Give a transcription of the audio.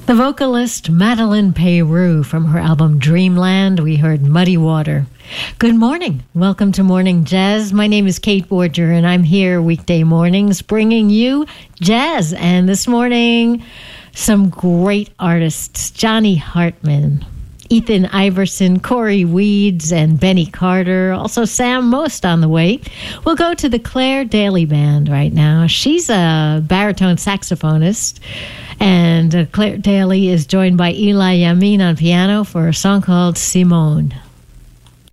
The vocalist Madeleine Peyroux, from her album Dreamland, we heard Muddy Water. Good morning. Welcome to Morning Jazz. My name is Kate Borger, and I'm here weekday mornings bringing you jazz. And this morning, some great artists. Johnny Hartman, Ethan Iverson, Corey Weeds, and Benny Carter. Also Sam Most on the way. We'll go to the Claire Daly Band right now. She's a baritone saxophonist. And Claire Daly is joined by Eli Yamin on piano for a song called Simone.